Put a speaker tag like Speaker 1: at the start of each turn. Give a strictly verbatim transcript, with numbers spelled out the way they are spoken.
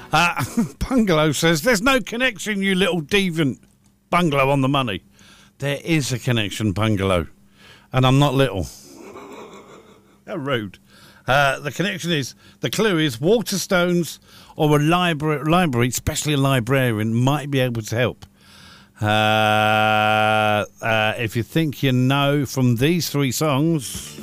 Speaker 1: Uh, Bungalow says, there's no connection, you little deviant. Bungalow on the money. There is a connection, Bungalow. And I'm not little. How rude. Uh, the connection is, the clue is Waterstones or a library, library, especially a librarian, might be able to help. Uh, uh, if you think you know from these three songs...